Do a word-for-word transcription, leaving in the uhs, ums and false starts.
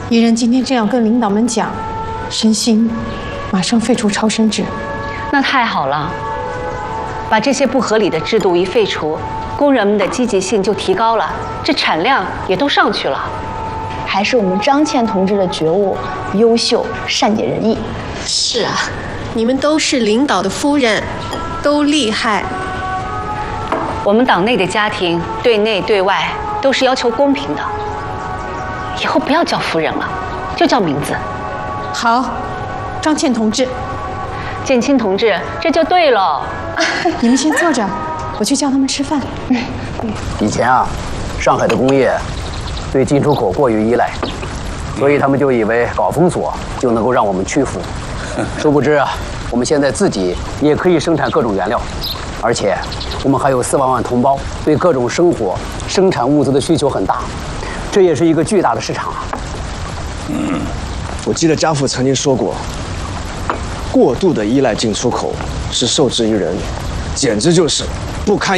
宜人今天这样跟领导们讲，申鑫马上废除超生制。 那太好了，把这些不合理的制度一废除，工人们的积极性就提高了，这产量也都上去了。 还是我们张倩同志的觉悟优秀，善解人意。 是啊，你们都是领导的夫人，都厉害。 我们党内的家庭对内对外都是要求公平的，以后不要叫夫人了，就叫名字。 好，张倩同志， 建清同志，这就对了。 你们先坐着，我去叫他们吃饭。嗯， 以前啊，上海的工业对进出口过于依赖，所以他们就以为搞封锁就能够让我们屈服。殊不知啊，我们现在自己也可以生产各种原料，而且我们还有四万万同胞，对各种生活生产物资的需求很大，这也是一个巨大的市场啊。 嗯，我记得家父曾经说过，过度的依赖进出口是受制于人，简直就是不堪